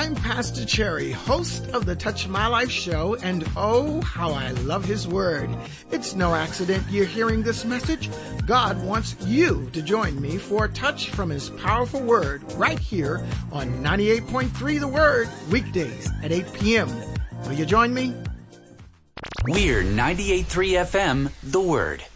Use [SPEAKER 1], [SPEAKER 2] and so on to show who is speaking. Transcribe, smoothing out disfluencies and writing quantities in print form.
[SPEAKER 1] I'm Pastor Cherry, host of the Touch My Life show, and oh, how I love His Word. It's no accident you're hearing this message. God wants you to join me for a touch from His powerful Word right here on 98.3 The Word, weekdays at 8 p.m. Will you join me?
[SPEAKER 2] We're 98.3 FM, The Word.